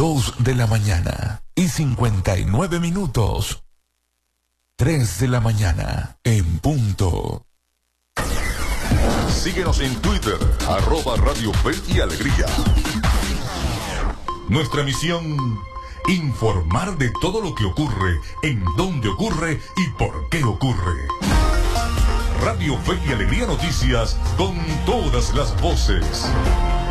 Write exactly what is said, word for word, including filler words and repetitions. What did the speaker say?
Dos de la mañana y cincuenta y nueve minutos. Tres de la mañana en punto. Síguenos en Twitter, arroba Radio Fe y Alegría. Nuestra misión, informar de todo lo que ocurre, en dónde ocurre y por qué ocurre. Radio Fe y Alegría Noticias, con todas las voces.